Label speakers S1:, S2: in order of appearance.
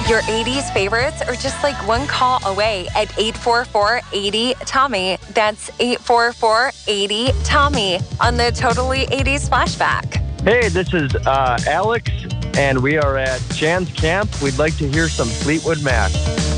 S1: Your 80s favorites are just like one call away at 844-80-TOMMY. That's 844-80-TOMMY on the Totally 80s Flashback.
S2: Hey, this is Alex, and we are at Jan's Camp. We'd like to hear some Fleetwood Mac.